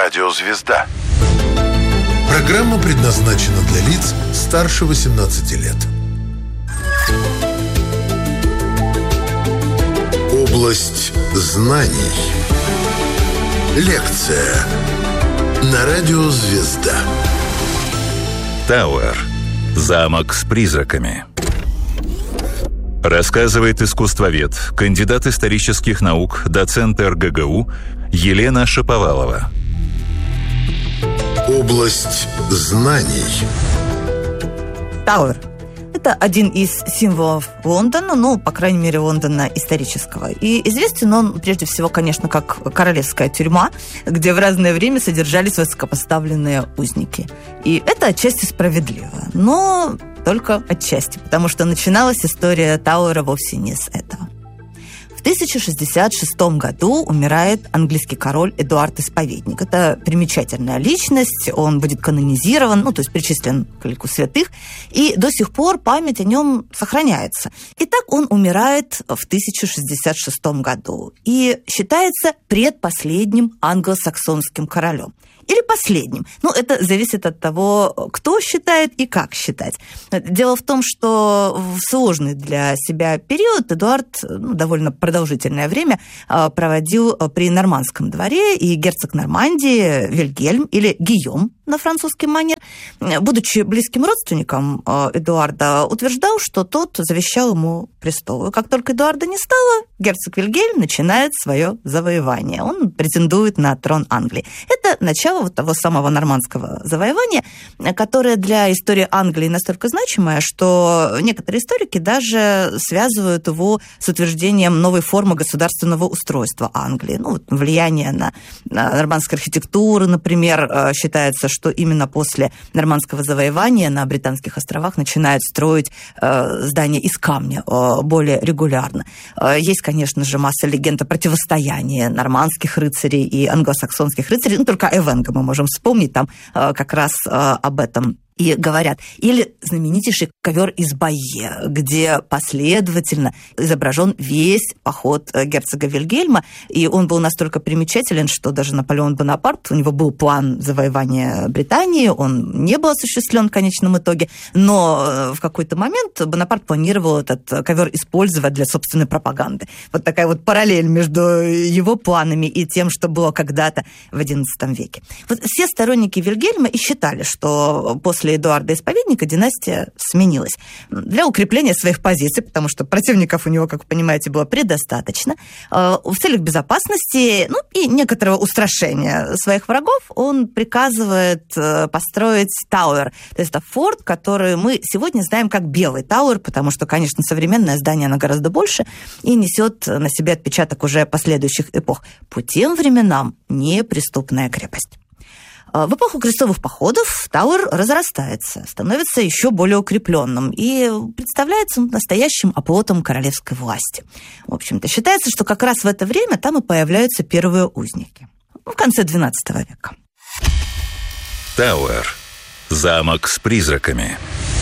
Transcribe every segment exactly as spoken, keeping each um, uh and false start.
Радио «Звезда». Программа предназначена для лиц старше восемнадцати лет. Область знаний. Лекция на Радио «Звезда». Тауэр. Замок с призраками. Рассказывает искусствовед, кандидат исторических наук, доцент эр гэ гэ у Елена Шаповалова. Область знаний. Тауэр. Это один из символов Лондона, ну, по крайней мере, Лондона исторического. И известен он, прежде всего, конечно, как королевская тюрьма, где в разное время содержались высокопоставленные узники. И это отчасти справедливо, но только отчасти, потому что начиналась история Тауэра вовсе не с этого. В тысяча шестьдесят шестом году умирает английский король Эдуард Исповедник. Это примечательная личность, он будет канонизирован, ну, то есть причислен к лику святых, и до сих пор память о нем сохраняется. Итак, он умирает в тысяча шестьдесят шестом году и считается предпоследним англосаксонским королем. Или последним. Ну, это зависит от того, кто считает и как считать. Дело в том, что в сложный для себя период Эдуард, ну, довольно продолжительное время проводил при нормандском дворе, и герцог Нормандии Вильгельм, или Гийом на французский манер, будучи близким родственником Эдуарда, утверждал, что тот завещал ему престол. И как только Эдуарда не стало, герцог Вильгельм начинает свое завоевание. Он претендует на трон Англии. Это начало вот того самого нормандского завоевания, которое для истории Англии настолько значимое, что некоторые историки даже связывают его с утверждением новой формы государственного устройства Англии. Ну, влияние на, на нормандскую архитектуру, например, считается, что именно после нормандского завоевания на Британских островах начинают строить э, здания из камня э, более регулярно. Э, есть, конечно же, масса легенд о противостоянии нормандских рыцарей и англосаксонских рыцарей. Ну, только Эвенга мы можем вспомнить, там э, как раз э, об этом и говорят. Или знаменитейший ковер из Байе, где последовательно изображен весь поход герцога Вильгельма, и он был настолько примечателен, что даже Наполеон Бонапарт, у него был план завоевания Британии, он не был осуществлен в конечном итоге, но в какой-то момент Бонапарт планировал этот ковер использовать для собственной пропаганды. Вот такая вот параллель между его планами и тем, что было когда-то в одиннадцатом веке. Вот все сторонники Вильгельма и считали, что после Эдуарда Исповедника династия сменилась для укрепления своих позиций, потому что противников у него, как вы понимаете, было предостаточно. В целях безопасности, ну и некоторого устрашения своих врагов он приказывает построить Тауэр. То есть это форт, который мы сегодня знаем как Белый Тауэр, потому что, конечно, современное здание, оно гораздо больше и несет на себе отпечаток уже последующих эпох. По тем временам неприступная крепость. В эпоху крестовых походов Тауэр разрастается, становится еще более укрепленным и представляется настоящим оплотом королевской власти. В общем-то, считается, что как раз в это время там и появляются первые узники. В конце двенадцатого века. Тауэр. Замок с призраками.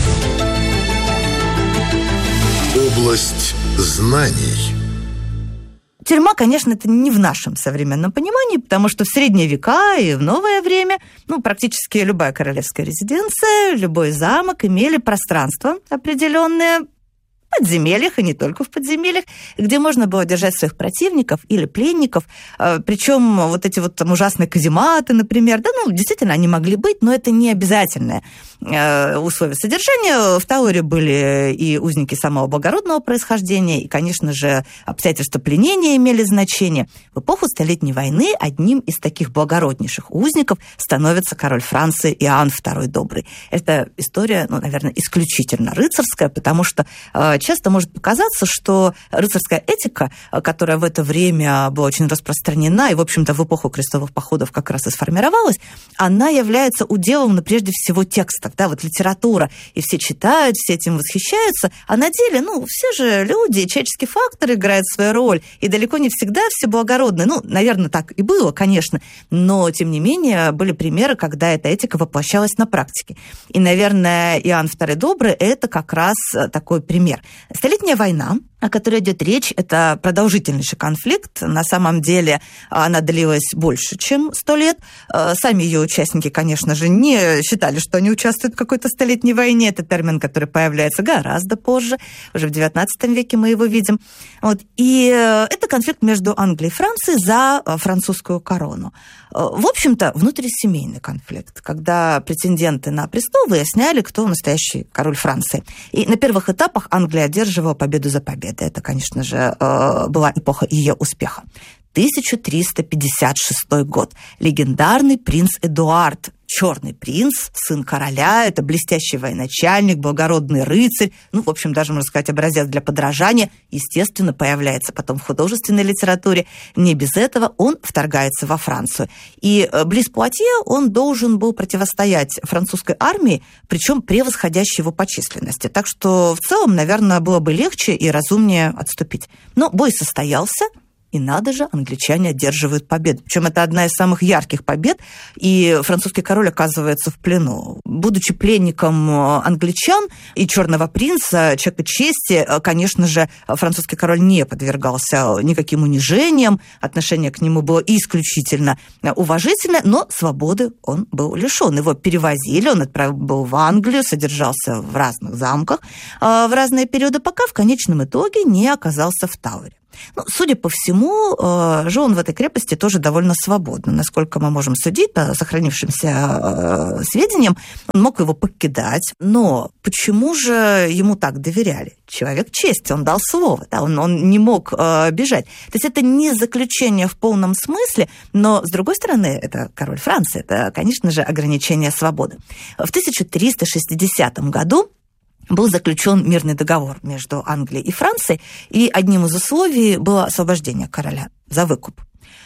Область знаний. Тюрьма, конечно, это не в нашем современном понимании, потому что в средние века и в новое время, ну, практически любая королевская резиденция, любой замок имели пространство определенное, в подземельях, и не только в подземельях, где можно было держать своих противников или пленников. Причем вот эти вот там ужасные казематы, например, да, ну, действительно, они могли быть, но это не обязательное условие содержания. В Тауэре были и узники самого благородного происхождения, и, конечно же, обстоятельства пленения имели значение. В эпоху Столетней войны одним из таких благороднейших узников становится король Франции Иоанн второй Добрый. Это история, ну, наверное, исключительно рыцарская, потому что часто может показаться, что рыцарская этика, которая в это время была очень распространена и, в общем-то, в эпоху крестовых походов как раз и сформировалась, она является уделом, ну, прежде всего, текстов. Да, вот литература, и все читают, все этим восхищаются, а на деле, ну, все же люди, человеческий фактор играет свою роль, и далеко не всегда все благородные. Ну, наверное, так и было, конечно, но, тем не менее, были примеры, когда эта этика воплощалась на практике. И, наверное, Иоанн второй Добрый – это как раз такой пример. Столетняя война о которой идет речь, это продолжительнейший конфликт. На самом деле она длилась больше, чем сто лет. Сами ее участники, конечно же, не считали, что они участвуют в какой-то столетней войне. Это термин, который появляется гораздо позже. Уже в девятнадцатом веке мы его видим. Вот. И это конфликт между Англией и Францией за французскую корону. В общем-то, внутрисемейный конфликт, когда претенденты на престол выясняли, кто настоящий король Франции. И на первых этапах Англия одерживала победу за победой. Это, конечно же, была эпоха ее успеха. тысяча триста пятьдесят шестой год. Легендарный принц Эдуард, черный принц, сын короля, это блестящий военачальник, благородный рыцарь, ну, в общем, даже, можно сказать, образец для подражания, естественно, появляется потом в художественной литературе. Не без этого он вторгается во Францию. И близ Пуатье он должен был противостоять французской армии, причем превосходящей его по численности. Так что в целом, наверное, было бы легче и разумнее отступить. Но бой состоялся. И надо же, англичане одерживают победу. Причем это одна из самых ярких побед, и французский король оказывается в плену. Будучи пленником англичан и черного принца, человека чести, конечно же, французский король не подвергался никаким унижениям, отношение к нему было исключительно уважительное, но свободы он был лишен. Его перевозили, он отправил был в Англию, содержался в разных замках в разные периоды, пока в конечном итоге не оказался в Тауэре. Ну, судя по всему, жил он в этой крепости тоже довольно свободно. Насколько мы можем судить по сохранившимся сведениям, он мог его покидать. Но почему же ему так доверяли? Человек чести, он дал слово, да, он, он не мог э, бежать. То есть это не заключение в полном смысле, но, с другой стороны, это король Франции, это, конечно же, ограничение свободы. В тысяча триста шестидесятом году был заключен мирный договор между Англией и Францией, и одним из условий было освобождение короля за выкуп.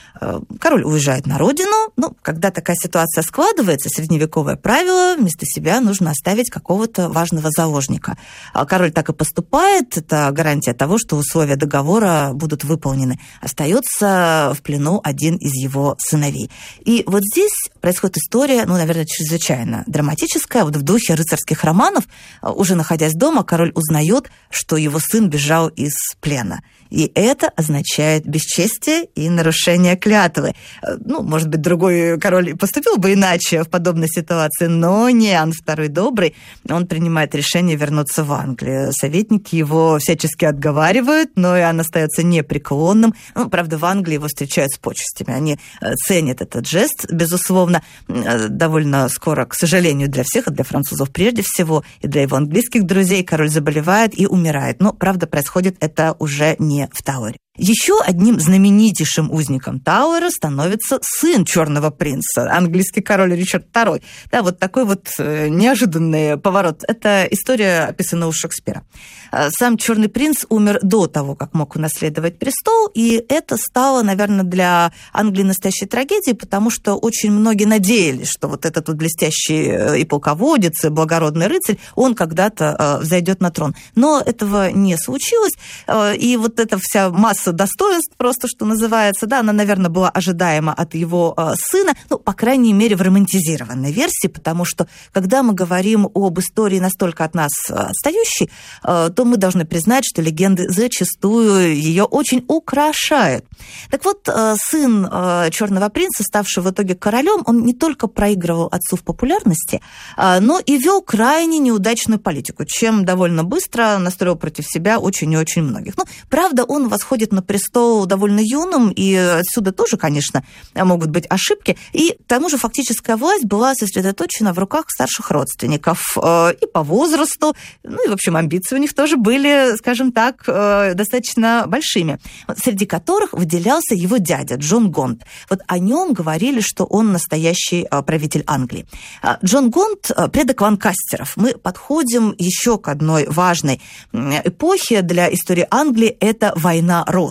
Король уезжает на родину. Ну, когда такая ситуация складывается, средневековое правило, вместо себя нужно оставить какого-то важного заложника. Король так и поступает. Это гарантия того, что условия договора будут выполнены. Остается в плену один из его сыновей. И вот здесь происходит история, ну, наверное, чрезвычайно драматическая. Вот в духе рыцарских романов, уже находясь дома, король узнает, что его сын бежал из плена. И это означает бесчестие и нарушение клятвы. Ну, может быть, другой король поступил бы иначе в подобной ситуации, но не Иоанн второй Добрый. Он принимает решение вернуться в Англию. Советники его всячески отговаривают, но Иоанн остается непреклонным. Ну, правда, в Англии его встречают с почестями. Они ценят этот жест, безусловно. Довольно скоро, к сожалению, для всех, и для французов прежде всего, и для его английских друзей, король заболевает и умирает. Но, правда, происходит это уже не в Тауэре. Еще одним знаменитейшим узником Тауэра становится сын черного принца, английский король Ричард второй. Да, вот такой вот неожиданный поворот. Это история описана у Шекспира. Сам черный принц умер до того, как мог унаследовать престол, и это стало, наверное, для Англии настоящей трагедией, потому что очень многие надеялись, что вот этот вот блестящий и полководец, и благородный рыцарь, он когда-то взойдет на трон. Но этого не случилось, и вот эта вся масса достоинств, просто что называется, да, она, наверное, была ожидаема от его э, сына, ну, по крайней мере, в романтизированной версии, потому что, когда мы говорим об истории настолько от нас отстающей, э, то мы должны признать, что легенды зачастую ее очень украшают. Так вот, э, сын э, черного принца, ставший в итоге королем, он не только проигрывал отцу в популярности, э, но и вел крайне неудачную политику, чем довольно быстро настроил против себя очень и очень многих. Ну, правда, он восходит на престол довольно юным, и отсюда тоже, конечно, могут быть ошибки. И к тому же фактическая власть была сосредоточена в руках старших родственников и по возрасту, ну и, в общем, амбиции у них тоже были, скажем так, достаточно большими, среди которых выделялся его дядя Джон Гонт. Вот о нем говорили, что он настоящий правитель Англии. Джон Гонт – предок ланкастеров. Мы подходим еще к одной важной эпохе для истории Англии – это война роз.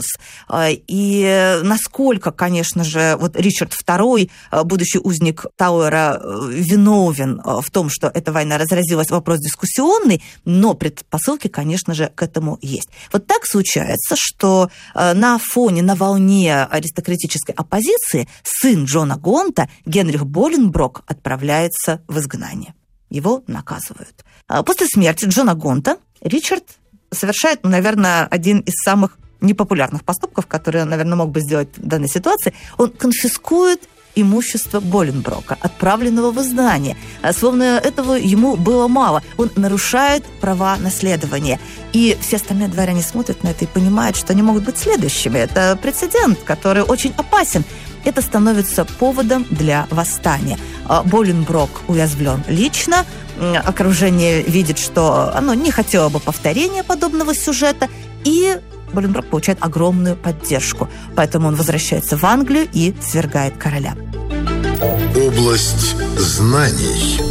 И насколько, конечно же, вот Ричард второй, будущий узник Тауэра, виновен в том, что эта война разразилась, вопрос дискуссионный, но предпосылки, конечно же, к этому есть. Вот так случается, что на фоне, на волне аристократической оппозиции сын Джона Гонта, Генрих Боленброк, отправляется в изгнание. Его наказывают. После смерти Джона Гонта Ричард совершает, ну, наверное, один из самых непопулярных поступков, которые он, наверное, мог бы сделать в данной ситуации. Он конфискует имущество Боленброка, отправленного в изгнание. Словно этого ему было мало. Он нарушает права наследования. И все остальные дворяне смотрят на это и понимают, что они могут быть следующими. Это прецедент, который очень опасен. Это становится поводом для восстания. Боленброк уязвлен лично. Окружение видит, что оно не хотело бы повторения подобного сюжета. И Боленброк получает огромную поддержку. Поэтому он возвращается в Англию и свергает короля. Область знаний.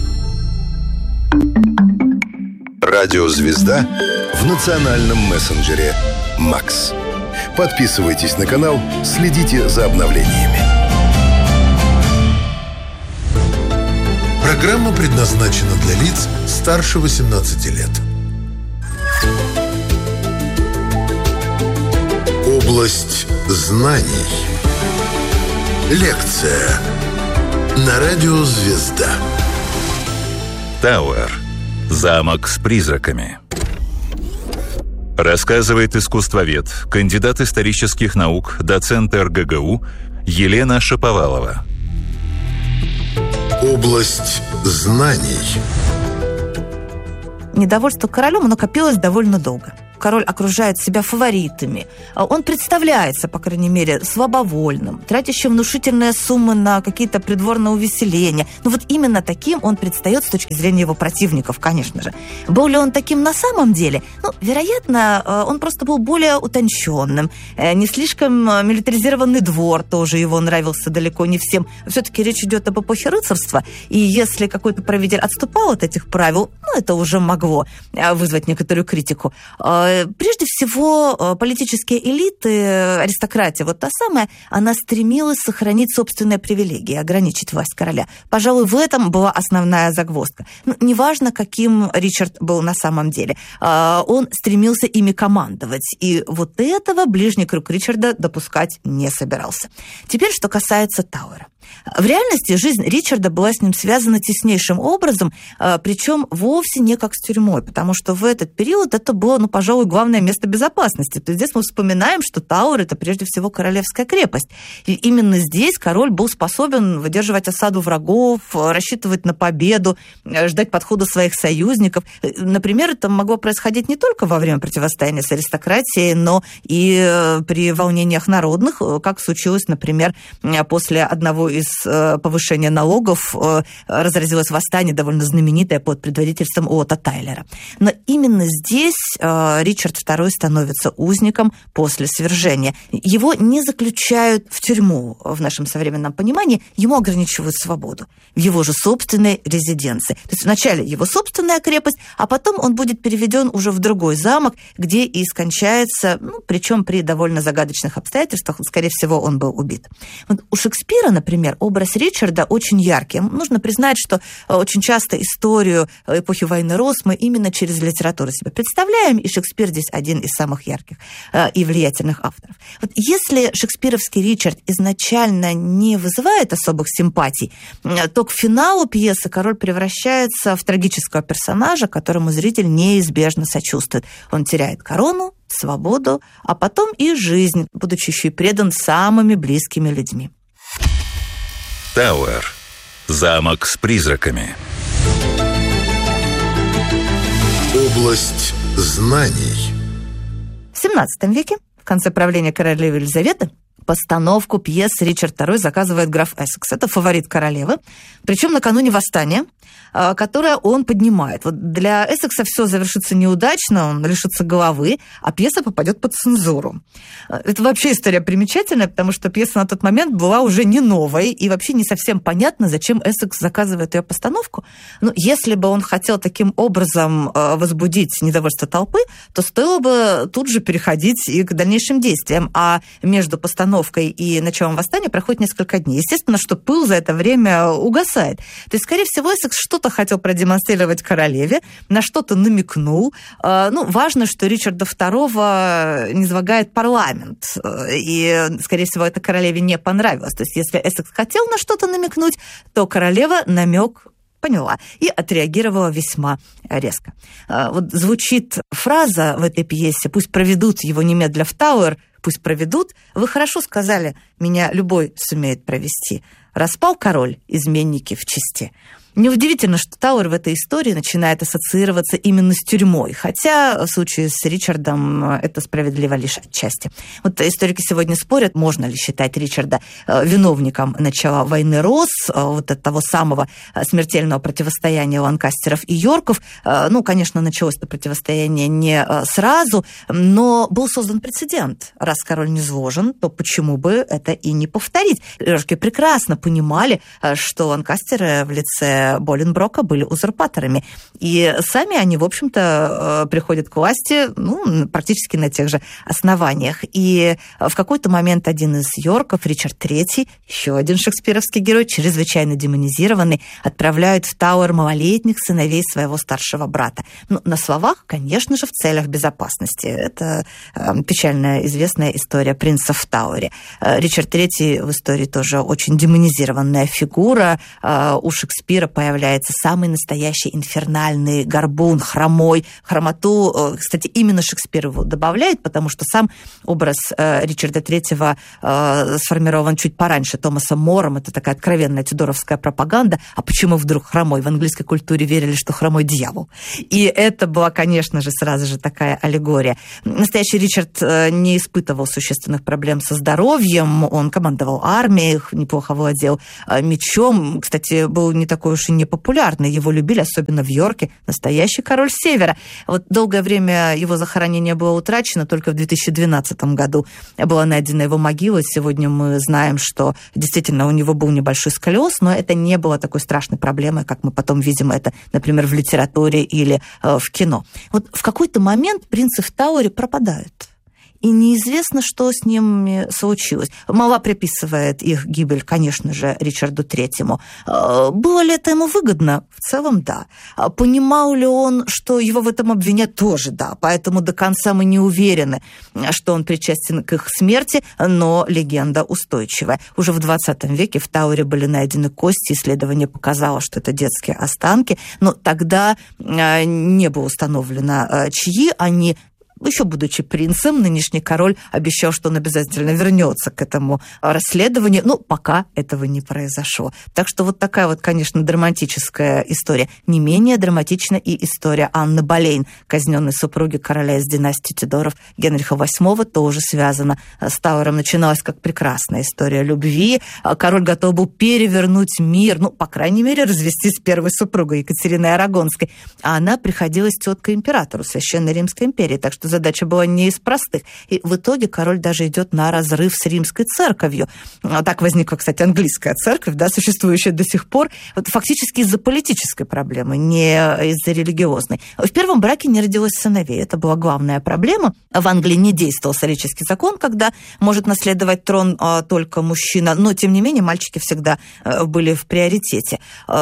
Радиозвезда в национальном мессенджере «Макс». Подписывайтесь на канал, следите за обновлениями. Программа предназначена для лиц старше восемнадцати лет. Область знаний. Лекция на радио «Звезда». Тауэр. Замок с призраками. Рассказывает искусствовед, кандидат исторических наук, доцент эр гэ гэ у Елена Шаповалова. Область знаний. Недовольство королем накопилось довольно долго. Король окружает себя фаворитами. Он представляется, по крайней мере, слабовольным, тратящим внушительные суммы на какие-то придворные увеселения. Но вот именно таким он предстает с точки зрения его противников, конечно же. Был ли он таким на самом деле? Ну, вероятно, он просто был более утонченным. Не слишком милитаризированный двор тоже его нравился далеко не всем. Все-таки речь идет об эпохе рыцарства, и если какой-то правитель отступал от этих правил, ну, это уже могло вызвать некоторую критику. Прежде всего, политические элиты, аристократия, вот та самая, она стремилась сохранить собственные привилегии, ограничить власть короля. Пожалуй, в этом была основная загвоздка. Ну, неважно, каким Ричард был на самом деле. Он стремился ими командовать, и вот этого ближний круг Ричарда допускать не собирался. Теперь, что касается Тауэра. В реальности жизнь Ричарда была с ним связана теснейшим образом, причем вовсе не как с тюрьмой, потому что в этот период это было, ну, пожалуй, главное место безопасности. То есть здесь мы вспоминаем, что Тауэр – это прежде всего королевская крепость. И именно здесь король был способен выдерживать осаду врагов, рассчитывать на победу, ждать подхода своих союзников. Например, это могло происходить не только во время противостояния с аристократией, но и при волнениях народных, как случилось, например, после одного из повышения налогов разразилось восстание, довольно знаменитое, под предводительством Уотта Тайлера. Но именно здесь Ричард второй становится узником после свержения. Его не заключают в тюрьму в нашем современном понимании, ему ограничивают свободу в его же собственной резиденции. То есть вначале его собственная крепость, а потом он будет переведен уже в другой замок, где и скончается, ну, причем при довольно загадочных обстоятельствах, скорее всего, он был убит. Вот у Шекспира, например, образ Ричарда очень яркий. Нужно признать, что очень часто историю эпохи войны Роз мы именно через литературу себе представляем, и Шекспир здесь один из самых ярких и влиятельных авторов. Вот если шекспировский Ричард изначально не вызывает особых симпатий, то к финалу пьесы король превращается в трагического персонажа, которому зритель неизбежно сочувствует. Он теряет корону, свободу, а потом и жизнь, будучи еще и предан самыми близкими людьми. Тауэр. Замок с призраками. Область знаний. В семнадцатом веке, в конце правления королевы Елизаветы, постановку пьесы Ричард второй заказывает граф Эссекс. Это фаворит королевы. Причем накануне восстания, которое он поднимает. Вот для Эссекса все завершится неудачно, он лишится головы, а пьеса попадет под цензуру. Это вообще история примечательная, потому что пьеса на тот момент была уже не новой, и вообще не совсем понятно, зачем Эссекс заказывает ее постановку. Но если бы он хотел таким образом возбудить недовольство толпы, то стоило бы тут же переходить и к дальнейшим действиям. А между постановкой и началом восстания проходит несколько дней. Естественно, что пыл за это время угасает. То есть, скорее всего, Эссекс что-то хотел продемонстрировать королеве, на что-то намекнул. Ну, важно, что Ричарда второго низвергает парламент, и, скорее всего, это королеве не понравилось. То есть, если Эссекс хотел на что-то намекнуть, то королева намек поняла, и отреагировала весьма резко. Вот звучит фраза в этой пьесе: «Пусть проведут его немедля в Тауэр, пусть проведут. Вы хорошо сказали, меня любой сумеет провести. Распал король, изменники в чести». Неудивительно, что Тауэр в этой истории начинает ассоциироваться именно с тюрьмой, хотя в случае с Ричардом это справедливо лишь отчасти. Вот историки сегодня спорят, можно ли считать Ричарда виновником начала войны Роз, вот от того самого смертельного противостояния Ланкастеров и Йорков. Ну, конечно, началось это противостояние не сразу, но был создан прецедент. Раз король низвожен, то почему бы это и не повторить? Йорки прекрасно понимали, что Ланкастеры в лице Боленброка были узурпаторами. И сами они, в общем-то, приходят к власти ну, практически на тех же основаниях. И в какой-то момент один из Йорков, Ричард третий, еще один шекспировский герой, чрезвычайно демонизированный, отправляют в Тауэр малолетних сыновей своего старшего брата. Ну, на словах, конечно же, в целях безопасности. Это печально известная история принца в Тауэре. Ричард третий в истории тоже очень демонизированная фигура. У Шекспира появляется самый настоящий инфернальный горбун, хромой. Хромоту, кстати, именно Шекспир его добавляет, потому что сам образ Ричарда третьего сформирован чуть пораньше Томасом Мором. Это такая откровенная тюдоровская пропаганда. А почему вдруг хромой? В английской культуре верили, что хромой дьявол. И это была, конечно же, сразу же такая аллегория. Настоящий Ричард не испытывал существенных проблем со здоровьем. Он командовал армией, неплохо владел мечом. Кстати, был не такой уж и непопулярный. Его любили, особенно в Йорке, настоящий король Севера. Вот долгое время его захоронение было утрачено, только в две тысячи двенадцатом году была найдена его могила. Сегодня мы знаем, что действительно у него был небольшой сколиоз, но это не было такой страшной проблемой, как мы потом видим это, например, в литературе или э, в кино. Вот в какой-то момент принцы в Тауэре пропадают. И неизвестно, что с ними случилось. Молва приписывает их гибель, конечно же, Ричарду третьему. Было ли это ему выгодно? В целом, да. Понимал ли он, что его в этом обвинят? Тоже да. Поэтому до конца мы не уверены, что он причастен к их смерти, но легенда устойчивая. Уже в двадцатом веке в Тауэре были найдены кости, исследование показало, что это детские останки, но тогда не было установлено, чьи они. Еще будучи принцем, нынешний король обещал, что он обязательно вернется к этому расследованию, но пока этого не произошло. Так что вот такая вот, конечно, драматическая история. Не менее драматична и история Анны Болейн, казненной супруги короля из династии Тюдоров Генриха восьмого, тоже связана с Тауэром. Начиналась как прекрасная история любви. Король готов был перевернуть мир, ну, по крайней мере, развестись с первой супругой Екатериной Арагонской. А она приходилась теткой императору Священной Римской империи, так что задача была не из простых. И в итоге король даже идет на разрыв с римской церковью. Так возникла, кстати, английская церковь, да, существующая до сих пор, вот фактически из-за политической проблемы, не из-за религиозной. В первом браке не родилось сыновей. Это была главная проблема. В Англии не действовал солический закон, когда может наследовать трон только мужчина, но, тем не менее, мальчики всегда были в приоритете.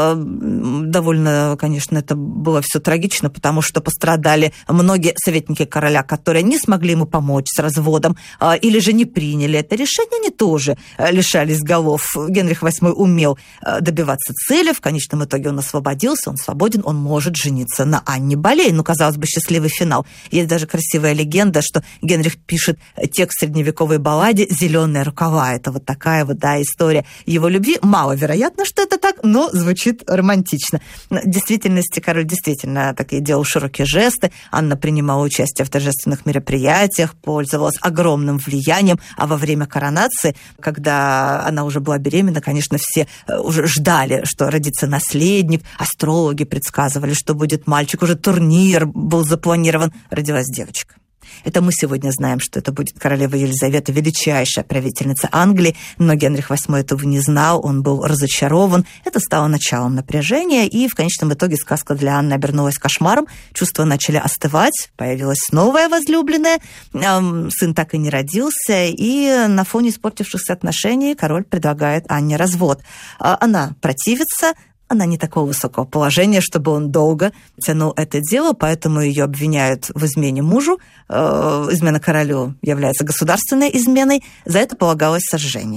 Довольно, конечно, это было все трагично, потому что пострадали многие советники короля, которые не смогли ему помочь с разводом или же не приняли это решение, они тоже лишались голов. Генрих восьмой умел добиваться цели, в конечном итоге он освободился, он свободен, он может жениться на Анне Болейн. Ну, казалось бы, счастливый финал. Есть даже красивая легенда, что Генрих пишет текст средневековой балладе «Зеленые рукава». Это вот такая вот, да, история его любви. Маловероятно, что это так, но звучит романтично. В действительности король действительно такие делал широкие жесты. Анна принимала участие в торжественных мероприятиях, пользовалась огромным влиянием, а во время коронации, когда она уже была беременна, конечно, все уже ждали, что родится наследник, астрологи предсказывали, что будет мальчик, уже турнир был запланирован, родилась девочка. Это мы сегодня знаем, что это будет королева Елизавета, величайшая правительница Англии, но Генрих восьмой этого не знал, он был разочарован. Это стало началом напряжения, и в конечном итоге сказка для Анны обернулась кошмаром, чувства начали остывать, появилась новая возлюбленная, сын так и не родился, и на фоне испортившихся отношений король предлагает Анне развод. Она противится. Она не такого высокого положения, чтобы он долго тянул это дело, поэтому ее обвиняют в измене мужу. Измена королю является государственной изменой. За это полагалось сожжение.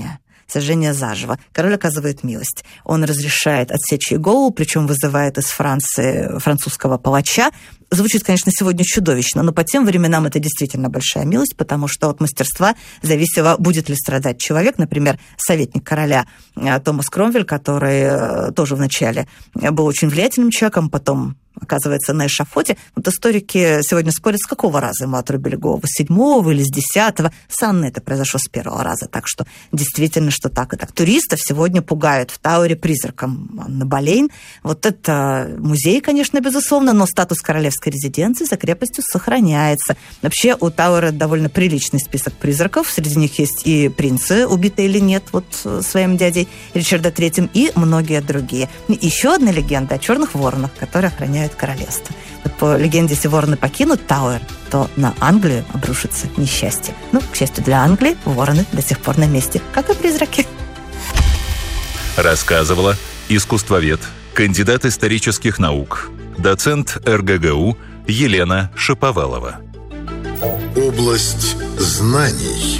сожжения заживо. Король оказывает милость. Он разрешает отсечь ей голову, причем вызывает из Франции французского палача. Звучит, конечно, сегодня чудовищно, но по тем временам это действительно большая милость, потому что от мастерства зависело, будет ли страдать человек. Например, советник короля Томас Кромвель, который тоже вначале был очень влиятельным человеком, потом оказывается на эшафоте. Вот историки сегодня спорят, с какого раза ему отрубили голову, с седьмого или с десятого. С Анной это произошло с первого раза, так что действительно, что так и так. Туристов сегодня пугают в Тауэре призраком Анны Болейн. Вот это музей, конечно, безусловно, но статус королевской резиденции за крепостью сохраняется. Вообще у Тауэра довольно приличный список призраков. Среди них есть и принцы, убитые или нет, вот своим дядей Ричарда Третьим, и многие другие. И еще одна легенда о черных воронах, которые охраняют королевство. Вот по легенде, если вороны покинут Тауэр, то на Англию обрушится несчастье. Ну, к счастью для Англии, вороны до сих пор на месте, как и призраки. Рассказывала искусствовед, кандидат исторических наук, доцент эр гэ гэ у Елена Шаповалова. Область знаний.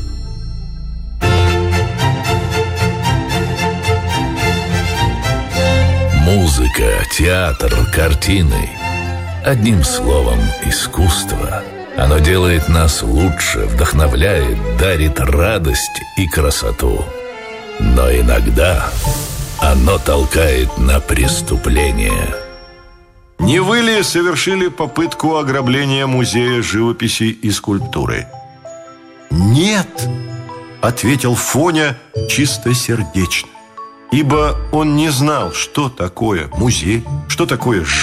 Музыка, театр, картины. Одним словом, искусство. Оно делает нас лучше, вдохновляет, дарит радость и красоту. Но иногда оно толкает на преступление. Не вы ли совершили попытку ограбления музея живописи и скульптуры? Нет, ответил Фоня чистосердечно. Ибо он не знал, что такое музей, что такое